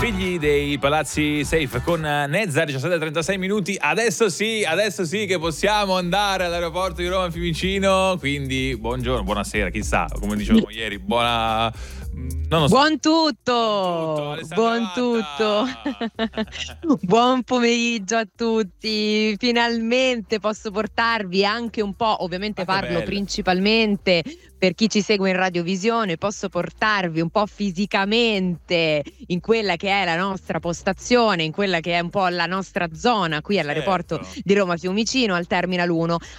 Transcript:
Figli dei palazzi safe con Nezza, 17:36 minuti. Adesso sì che possiamo andare all'aeroporto di Roma Fiumicino. Quindi buongiorno, buonasera, chissà, come dicevamo ieri, buona. Non lo so. Buon tutto, buon tutto. Buon pomeriggio a tutti. Finalmente posso portarvi anche un po', ovviamente parlo principalmente per chi ci segue in radiovisione, posso portarvi un po' fisicamente in quella che è la nostra postazione, in quella che è un po' la nostra zona qui all'aeroporto di Roma Fiumicino, al Terminal 1.